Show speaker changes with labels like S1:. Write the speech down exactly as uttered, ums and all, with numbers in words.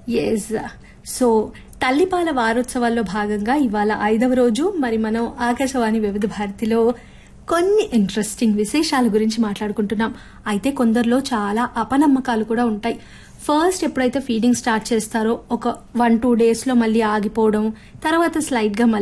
S1: Yes. So తల్లిపాల వారోత్సవాల్లో భాగంగా ఇవాళ ఐదవ రోజు మరి మనం ఆకాశవాణి వివిధ భారతిలో కొన్ని ఇంట్రెస్టింగ్ విశేషాల గురించి మాట్లాడుకుంటున్నాం. అయితే కొందరిలో చాలా అపనమ్మకాలు కూడా ఉంటాయి. ఫస్ట్ ఎప్పుడైతే ఫీడింగ్ స్టార్ట్ చేస్తారో ఒక వన్ టూ డేస్ లో మళ్ళీ ఆగిపోవడం, తర్వాత స్లైట్ గా